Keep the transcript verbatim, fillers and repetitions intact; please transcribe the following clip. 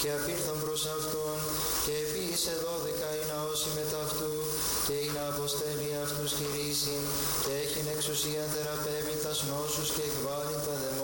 και απήρθαν προς αυτόν, και επίησε δώδεκα οι ναόσοι μετά αυτού, και ή να αποστέλει αυτούς κηρύσιν, και έχειν εξουσία θεραπεύει τας νόσους και εκβάλλει τα δαιμόνια